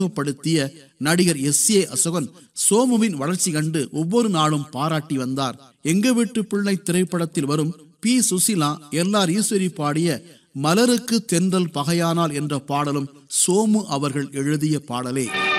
படுத்திய நடிகர் S.A. அசோகன் சோமுவின் வளர்ச்சி கண்டு ஒவ்வொரு நாளும் பாராட்டி வந்தார். எங்க வீட்டு பிள்ளை திரைப்படத்தில் வரும் P. சுசிலா, LR ஈஸ்வரி பாடிய மலருக்கு தென்றல் பகையானால் என்ற பாடலும் சோமு அவர்கள் எழுதிய பாடலே.